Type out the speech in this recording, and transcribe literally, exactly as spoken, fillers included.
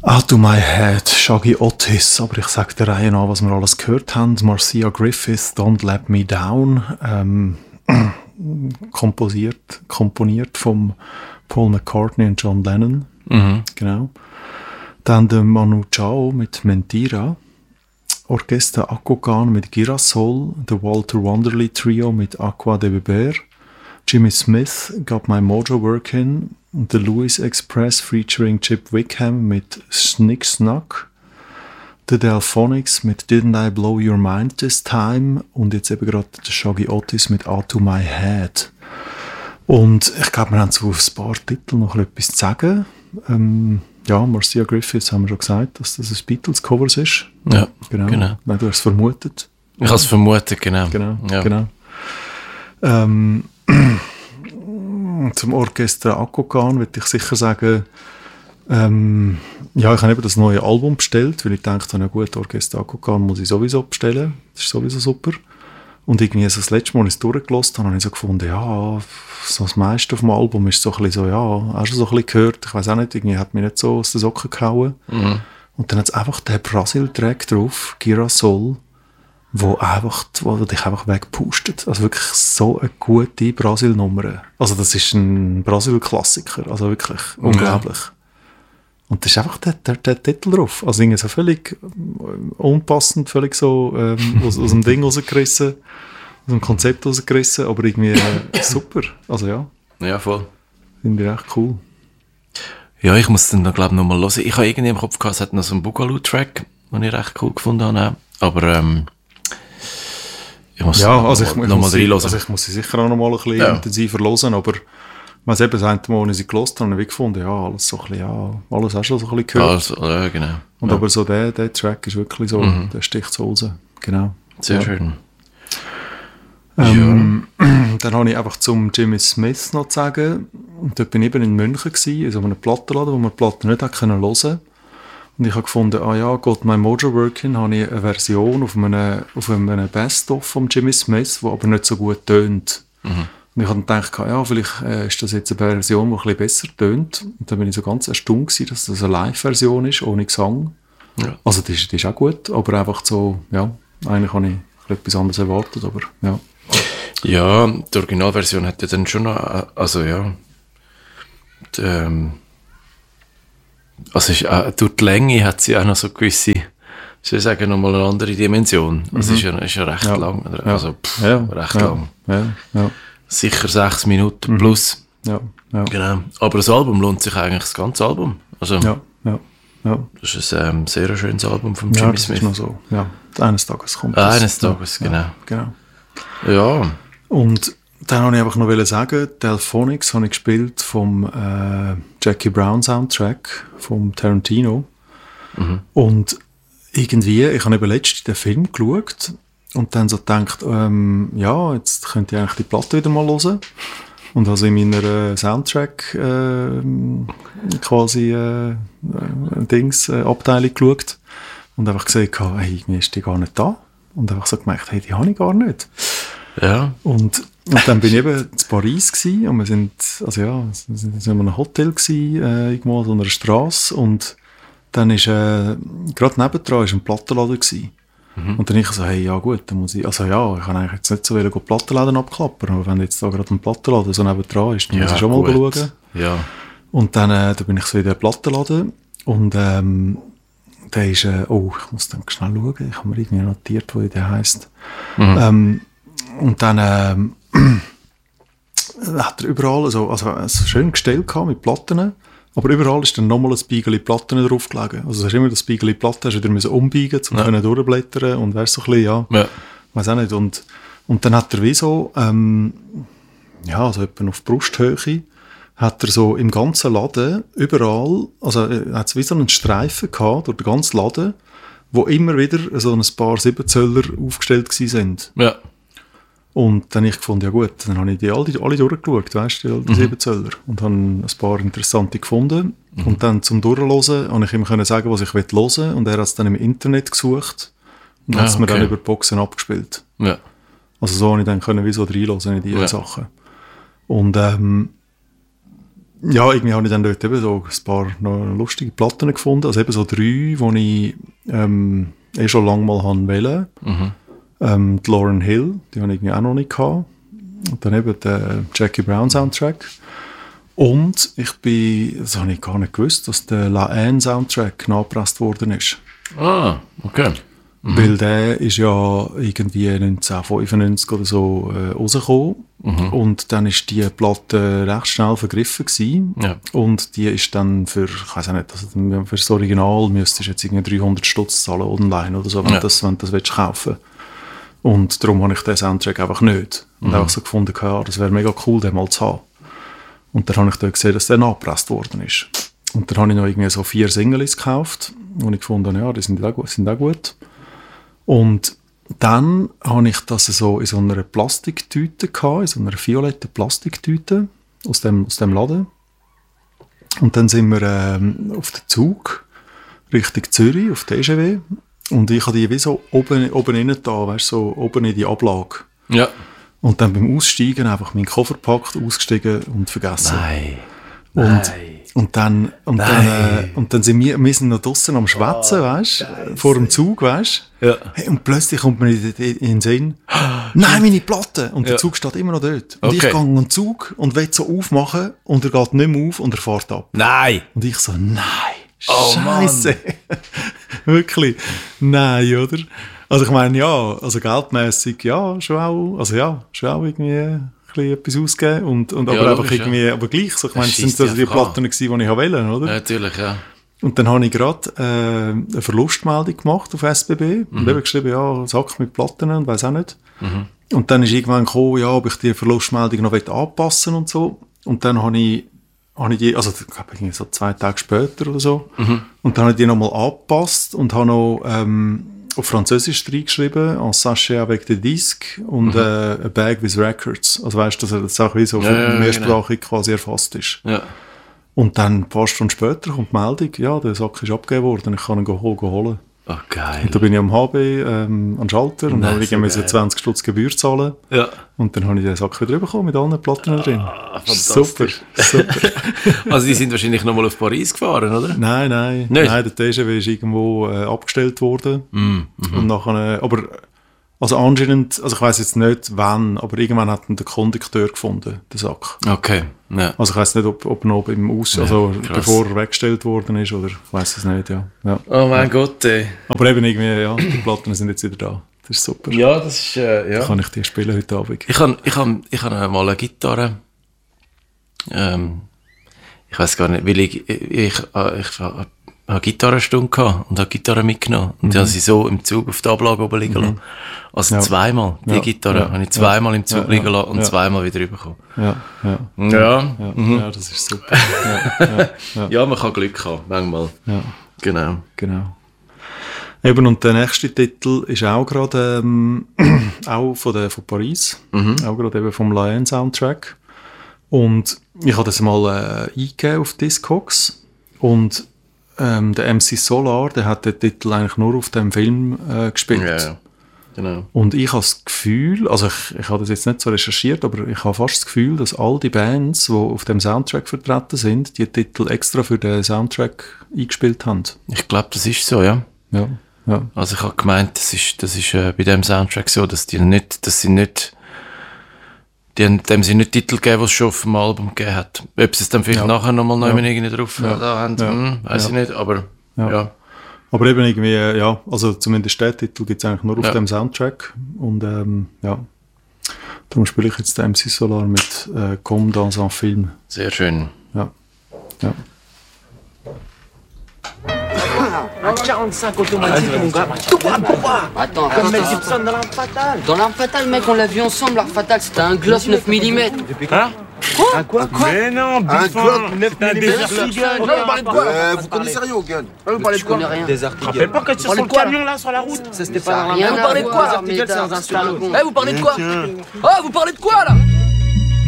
Out of My Head, Shaggy Otis, aber ich sage der Reihe nach, was wir alles gehört haben. Marcia Griffith, Don't Let Me Down, ähm, komposiert, komponiert vom Paul McCartney und John Lennon. Mhm. Genau. Dann der Manu Chao mit Mentira, Orchester Akogan mit Girasol, der Walter Wanderley Trio mit Aqua de Beber, Jimmy Smith, Got My Mojo Workin', und der Louis Express featuring Chip Wickham mit Snick Snack, der Delphonics mit Didn't I Blow Your Mind This Time und jetzt eben gerade der Shaggy Otis mit Out of My Head. Und ich glaube, wir haben so auf ein paar Titel noch etwas zu sagen. Ähm, ja, Marcia Griffiths haben wir schon gesagt, dass das ein Beatles-Cover ist. Ja, genau. genau. Nein, du hast es vermutet. Ich habe es vermutet, genau. Genau, ja. genau. Ähm, zum Orchester Akogan würde ich sicher sagen, ähm, ja, ich habe eben das neue Album bestellt, weil ich dachte, na gut, Orchester Akogan muss ich sowieso bestellen, das ist sowieso super. Und irgendwie so das letzte Mal, als ich es durchgelassen habe, habe ich so gefunden, ja, so das meiste auf dem Album ist so ein bisschen so, ja, hast du so ein bisschen gehört, ich weiß auch nicht, irgendwie hat mich nicht so aus den Socken gehauen. Mhm. Und dann hat es einfach den Brasil-Track drauf, Girasol, wo einfach, wo dich einfach wegpustet. Also wirklich so eine gute Brasil-Nummer. Also das ist ein Brasil-Klassiker, also wirklich ja. unglaublich. Und da ist einfach der, der, der Titel drauf. Also irgendwie so völlig unpassend, völlig so ähm, aus, aus dem Ding rausgerissen, aus dem Konzept rausgerissen, aber irgendwie äh, super. Also ja. Ja, voll. Finde ich echt cool. Ja, ich muss dann, glaube ich, nochmal hören. Ich habe irgendwie im Kopf gehabt, es hat noch so einen Boogaloo-Track, den ich recht cool gefunden habe. Aber ähm, ich muss ja, also ich, noch ich mal muss reinhören. Also ich muss sie sicher auch noch mal ein bisschen ja. intensiver hören, aber was eben das eine Mal, als ich gehört habe, habe ich gefunden, ja, alles so ein bisschen, ja, alles hast du so ein bisschen gehört. Also, ja, genau. Und ja. aber so der, der Track ist wirklich so, mhm. der sticht so raus. Genau. Sehr ja. schön. Ähm, ja. Dann habe ich einfach zum Jimmy Smith noch zu sagen, und dort bin ich eben in München gewesen, in so einem Plattenladen, wo man die Platten nicht hat können hören. Und ich habe gefunden, ah ja, Got My Mojo Workin', habe ich eine Version auf einem, auf einem Best-of von Jimmy Smith, die aber nicht so gut tönt. Mhm. Und ich habe dann gedacht, ja, vielleicht äh, ist das jetzt eine Version, die ein bisschen besser tönt. Und dann bin ich so ganz erstaunt gewesen, dass das eine Live-Version ist, ohne Gesang. Ja. Also die ist, die ist auch gut, aber einfach so, ja, eigentlich habe ich etwas anderes erwartet, aber ja. Ja, die Originalversion hat ja dann schon noch, also ja, die, ähm, also ist, äh, durch die Länge hat sie auch noch so gewisse, soll ich sagen, nochmal eine andere Dimension. Also mhm. ist, ja, ist ja recht ja. lang, also pff, ja. recht ja. lang. Ja. Ja. Sicher sechs Minuten plus. Ja. Ja. Genau. Aber das Album lohnt sich eigentlich, das ganze Album. Also, ja. Ja. Ja. Das ist ein ähm, sehr schönes Album von Jimmy ja, das Smith. Ist noch so. Ja, eines Tages kommt ah, das. Eines Tages, ja. genau. Ja, genau. Ja. Und dann wollte ich einfach noch sagen, Delphonics habe ich gespielt vom äh, Jackie Brown Soundtrack vom Tarantino. Mhm. Und irgendwie, ich habe eben letztens den Film geschaut und dann so gedacht, ähm, ja, jetzt könnte ich eigentlich die Platte wieder mal hören. Und also in meiner äh, Soundtrack äh, quasi äh, äh, Dings, äh, Abteilung geschaut und einfach gesehen, hey, irgendwie ist die gar nicht da. Und einfach so gemerkt, hey, die habe ich gar nicht. Ja. Und, und dann bin ich eben in Paris gewesen, und wir sind, also ja, wir sind in einem Hotel gewesen, äh, irgendwo an so einer Strasse, und dann ist, äh, gerade nebendran ist ein Plattenladen gewesen. Mhm. Und dann ich so, hey, ja gut, dann muss ich, also ja, ich kann eigentlich jetzt nicht so viele Plattenläden abklappern, aber wenn jetzt da gerade ein Plattenladen so nebendran ist, dann ja, muss ich schon gut. mal schauen. Ja. Und dann, äh, dann bin ich so in den Plattenladen, und ähm, der ist, äh, oh, ich muss dann schnell schauen, ich habe mir irgendwie notiert, wie der heisst. Mhm. Ähm, und dann ähm, hat er überall so, also, also schön gestellt gehabt mit Platten, aber überall ist dann nochmal ein Spiegel Platten drauf gelegen. Also du hast immer das Spiegel Platten, hast du wieder umbiegen, um ja. durchblättern, und weißt so ein bisschen, ja, ja. weiß auch nicht. Und, und dann hat er wie so, ähm, ja, also etwa auf Brusthöhe, hat er so im ganzen Laden, überall, also er hat wie so einen Streifen gehabt durch den ganzen Laden, wo immer wieder so ein paar Siebenzöller aufgestellt gewesen sind. Ja. Und dann habe ich gefunden, ja gut, dann habe ich die alle, alle durchgeschaut, weißt du, die, die mhm. Siebenzöller. Und habe ein paar interessante gefunden. Mhm. Und dann zum Durchhören konnte ich ihm können sagen, was ich hören will. Und er hat es dann im Internet gesucht und ah, hat es mir okay. dann über die Boxen abgespielt. Ja. Also so konnte ich dann können wie so reinhören in diese ja. Sachen. Und ähm, ja, irgendwie habe ich dann dort eben so ein paar noch lustige Platten gefunden. Also eben so drei, die ich ähm, eh schon lange mal haben wollte. Mhm. Ähm, die Lauryn Hill, die habe ich irgendwie auch noch nicht gehabt. Und dann eben der Jackie Brown Soundtrack. Und ich bin, das habe ich gar nicht gewusst, dass der La Haine Soundtrack nachgepresst worden ist. Ah, okay. Mhm. Weil der ist ja irgendwie neunzehnhundertfünfundneunzig oder so äh, rausgekommen. Mhm. Und dann ist die Platte recht schnell vergriffen gewesen. Ja. Und die ist dann für, ich weiß auch nicht, also für das Original müsstest du jetzt irgendwie dreihundert Stutz zahlen online oder so, wenn, Ja. das, wenn du das willst kaufen. Und darum habe ich den Soundtrack einfach nicht. Und Mhm. einfach so gefunden, ja, das wäre mega cool, den mal zu haben. Und dann habe ich da gesehen, dass der nachgepresst worden ist. Und dann habe ich noch irgendwie so vier Singles gekauft. Und ich gefunden, ja, die sind auch gut. Sind auch gut. Und dann habe ich das so in so einer Plastiktüte gehabt, in so einer violetten Plastiktüte aus dem, aus dem Laden. Und dann sind wir ähm, auf den Zug Richtung Zürich, auf die T G W. Und ich habe die wie so oben, oben innen da, weißt du, so oben in die Ablage. Ja. Und dann beim Aussteigen einfach meinen Koffer gepackt, ausgestiegen und vergessen. Nein. Und, Nein. und dann, und dann, äh, und dann sind wir, wir sind noch draussen am Schwätzen, weißt du, vor dem Zug, weißt du. Ja. Hey, und plötzlich kommt mir in, in, in den Sinn, nein, meine Platte! Und der Ja. Zug steht immer noch dort. Und ich Okay. gehe an den Zug und will so aufmachen und er geht nicht mehr auf und er fährt ab. Nein. Und ich so, nein, Oh, Scheiße. Wirklich, nein, oder? Also ich meine, ja, also geldmässig, ja, schon auch, also ja, schon auch irgendwie ein bisschen etwas ausgeben und, und Ja, aber einfach logisch, irgendwie, aber gleich, so, ich meine, das sind schießt also dich die einfach an. Platten gewesen, die ich wollte, oder? Ja, natürlich, ja. Und dann habe ich gerade äh, eine Verlustmeldung gemacht auf S B B und eben geschrieben, ja, Sack mit Platten und weiss auch nicht. Mhm. Und dann ist irgendwann gekommen, ja, ob ich die Verlustmeldung noch anpassen will und so. Und dann habe ich, habe ich die, also ich glaube irgendwie so zwei Tage später oder so, Mhm. und dann habe ich die nochmal angepasst und habe noch ähm, auf Französisch reingeschrieben, en sachet avec des disques und äh, a bag with records. Also weißt du, dass das auch wie so Ja, ja, ja, mehrsprachig quasi erfasst ist. Ja. Und dann ein paar Stunden später kommt die Meldung, ja, der Sack ist abgegeben worden, ich kann ihn go- go- go holen. Oh, geil. Und da bin ich am H B ähm, an den Schalter und Nein, habe ich so irgendwie geil. zwanzig Stutz Gebühr zahlen. Ja. Und dann habe ich den Sack wieder bekommen mit allen Platten drin. Ah, Super, fantastisch. super. Also die sind wahrscheinlich nochmal auf Paris gefahren, oder? Nein, nein, Nicht? nein, der T G W ist irgendwo äh, abgestellt worden. Mm, Und nachher, äh, aber also anscheinend, also ich weiss jetzt nicht wann, aber irgendwann hat ihn der Kondukteur gefunden, den Sack. Okay, ja. Also ich weiss nicht, ob, ob er noch im Aus, also krass. bevor er weggestellt worden ist, oder ich weiss es nicht, ja. ja. Oh mein Gott, ey. Aber eben irgendwie, ja, die Platten sind jetzt wieder da. Das ist super. Ja, das ist, äh, ja. Kann ich die spielen heute Abend? Ich habe ich hab, ich hab mal eine Gitarre. Ähm, ich weiß gar nicht, weil ich, ich, ich, äh, ich, habe eine Gitarrenstunde gehabt und habe Gitarre mitgenommen. Und mhm. habe sie so im Zug auf der Ablage oben liegen lassen. Also Ja. zweimal, die Ja. Gitarre, Ja. habe ich zweimal im Zug Ja. liegen lassen und Ja. zweimal wieder bekommen. Ja, ja. Ja. Ja, Mhm. ja, das ist super. Ja, ja, ja, Ja, man kann Glück haben, manchmal. ja, Genau. genau. Eben, und der nächste Titel ist auch gerade ähm, auch von, der, von Paris, Mhm. auch gerade eben vom La Haine Soundtrack. Und ich habe das mal äh, eingegeben auf Discogs und ähm, der M C Solar, der hat den Titel eigentlich nur auf dem Film äh, gespielt. Ja, ja. Genau. Und ich habe das Gefühl, also ich, ich habe das jetzt nicht so recherchiert, aber ich habe fast das Gefühl, dass all die Bands, die auf dem Soundtrack vertreten sind, die Titel extra für den Soundtrack eingespielt haben. Ich glaube, das ist so, ja. Ja, ja. Also ich habe gemeint, das ist, das ist äh, bei dem Soundtrack so, dass die nicht, dass sie nicht, die haben dem sie nicht Titel gegeben, die es schon auf dem Album gegeben hat. Ob sie es dann vielleicht Ja. nachher nochmal neu Ja. irgendwie drauf Ja. da haben, Ja. hm, weiß Ja. ich nicht, aber Ja. ja. Aber eben irgendwie, äh, ja, also zumindest der Titel gibt es eigentlich nur auf Ja. dem Soundtrack. Und ähm, ja, darum spiele ich jetzt den M C Solar mit äh, Comme dans un film. Sehr schön. Ja, ja. quarante-cinq automatique, mon gars. Pourquoi Pourquoi Attends, Comme attends, Mel attends. Gibson dans l'Arme Fatale. Dans l'arme fatale, mec, on l'a vu ensemble, l'arme fatale, c'était un gloss neuf millimètres. Hein Un quoi Quoi Mais non, Un Buffon, Glock neuf t'as des millimètres. articles. Non, vous parlez de quoi Euh, vous connaissez rien au gun. Vous parlez de Je quoi connais rien. Des Tu te articles. rappelles pas quand tu es sur le camion là sur la route Ça c'était Ça a pas dans rien Vous à parlez de quoi voir, Les articles, c'est Médard, dans un c'est un stylo. con. Eh, vous parlez de quoi Tiens. Oh, vous parlez de quoi là